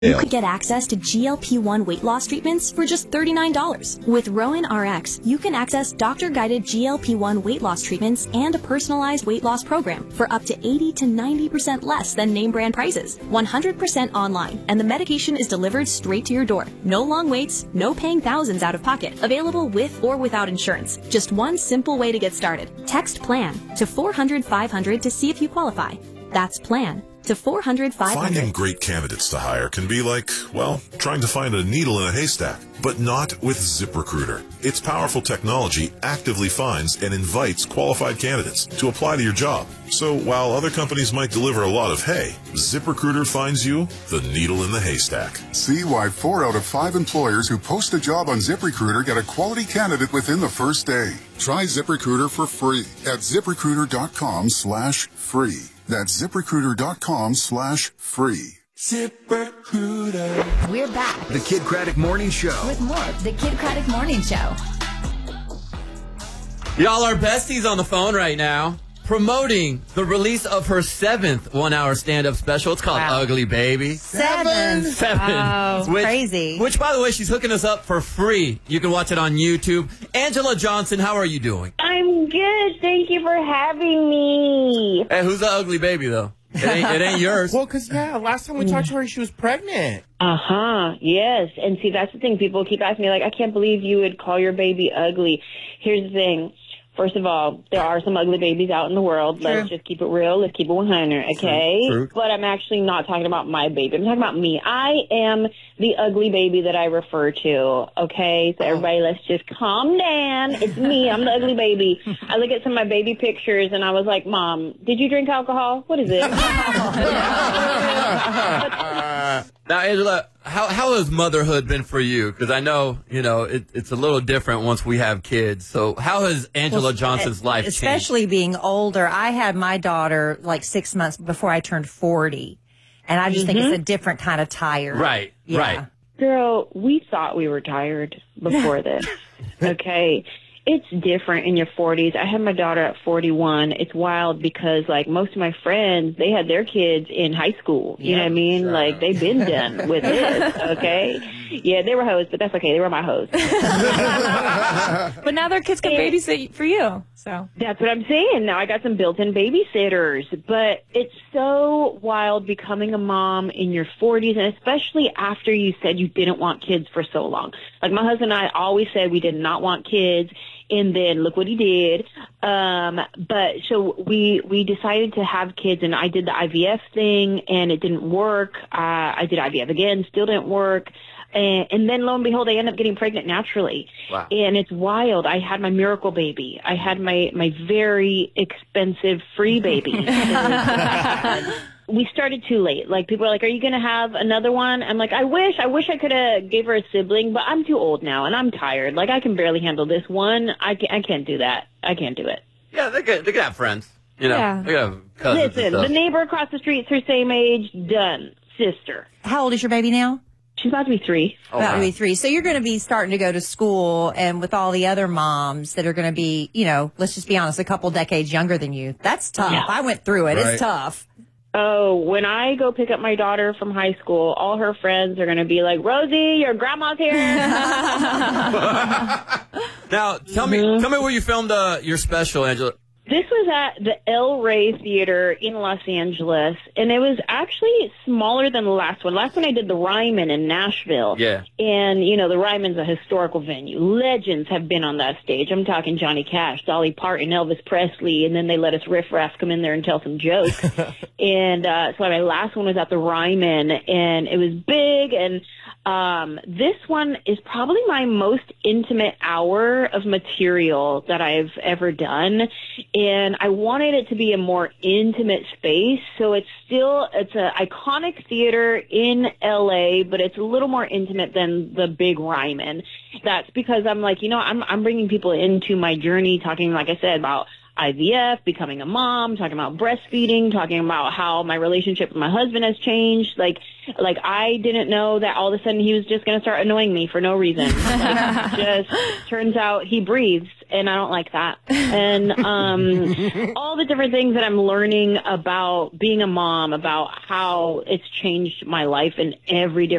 You could get access to GLP-1 weight loss treatments for just $39. With Rowan RX, you can access doctor-guided GLP-1 weight loss treatments and a personalized weight loss program for up to 80 to 90% less than name brand prices. 100% online, and the medication is delivered straight to your door. No long waits, no paying thousands out of pocket. Available with or without insurance. Just one simple way to get started. Text PLAN to 400-500 to see if you qualify. That's PLAN to 400-500. Finding great candidates to hire can be like, well, trying to find a needle in a haystack, but not with ZipRecruiter. Its powerful technology actively finds and invites qualified candidates to apply to your job. So while other companies might deliver a lot of hay, ZipRecruiter finds you the needle in the haystack. See why 4 out of 5 employers who post a job on ZipRecruiter get a quality candidate within the first day. Try ZipRecruiter for free at ZipRecruiter.com/free. That's ZipRecruiter.com/free. ZipRecruiter. We're back. The Kid Craddock Morning Show. With more of the Kid Craddock Morning Show. Y'all are besties on the phone right now, promoting the release of her 7th 1-hour stand-up special. It's called Ugly Baby. 7. Oh, crazy. Which, by the way, she's hooking us up for free. You can watch it on YouTube. Angela Johnson, how are you doing? I'm good. Thank you for having me. Hey, who's the ugly baby, though? It ain't yours. Well, because, last time we talked to her, she was pregnant. Yes. And see, that's the thing. People keep asking me, like, I can't believe you would call your baby ugly. Here's the thing. First of all, there are some ugly babies out in the world. True. Let's just keep it real. Let's keep it 100, okay? True. But I'm actually not talking about my baby. I'm talking about me. I am the ugly baby that I refer to, okay? So everybody, let's just calm down. It's me. I'm the ugly baby. I look at some of my baby pictures, and I was like, Mom, did you drink alcohol? What is it? Now, Angela, how has motherhood been for you? Because I know, it's a little different once we have kids. So how has Angela Johnson's life changed? Especially being older. I had my daughter like 6 months before I turned 40. And I just think it's a different kind of tired. Right, right. Girl, we thought we were tired before this, okay? It's different in your 40s. I had my daughter at 41. It's wild because, like, most of my friends, they had their kids in high school. You know what I mean? Sure. Like, they've been done with this, okay? Yeah, they were hoes, but that's okay. They were my hoes. But now their kids can babysit for you. So that's what I'm saying. Now I got some built-in babysitters. But it's so wild becoming a mom in your 40s, and especially after you said you didn't want kids for so long. Like, my husband and I always said we did not want kids. And then look what he did. But so we decided to have kids, and I did the IVF thing, and it didn't work. I did IVF again, still didn't work. And then lo and behold, I ended up getting pregnant naturally. Wow. And it's wild. I had my miracle baby. I had my very expensive free baby. We started too late. Like, people are like, are you going to have another one? I'm like, I wish I could have gave her a sibling, but I'm too old now and I'm tired. Like, I can barely handle this one. I can't do that. I can't do it. Yeah, they could have friends. They could have cousins. Listen, the neighbor across the street's her same age. Done. Sister. How old is your baby now? She's about to be 3. About to be 3. So you're going to be starting to go to school, and with all the other moms that are going to be, let's just be honest, a couple decades younger than you. That's tough. Yeah. I went through it. Right. It's tough. Oh, when I go pick up my daughter from high school, all her friends are going to be like, Rosie, your grandma's here. Now, tell me where you filmed your special, Angela. This was at the El Rey Theater in Los Angeles, and it was actually smaller than the last one. Last one I did the Ryman in Nashville. Yeah. And, the Ryman's a historical venue. Legends have been on that stage. I'm talking Johnny Cash, Dolly Parton, Elvis Presley, and then they let us riff-raff come in there and tell some jokes. And so my last one was at the Ryman, and it was big, and this one is probably my most intimate hour of material that I've ever done. And I wanted it to be a more intimate space. So it's an iconic theater in LA, but it's a little more intimate than the big Ryman. That's because I'm like, I'm bringing people into my journey, talking, like I said, about IVF, becoming a mom, talking about breastfeeding, talking about how my relationship with my husband has changed. Like I didn't know that all of a sudden he was just going to start annoying me for no reason. Just turns out he breathes and I don't like that. And all the different things that I'm learning about being a mom, about how it's changed my life in every different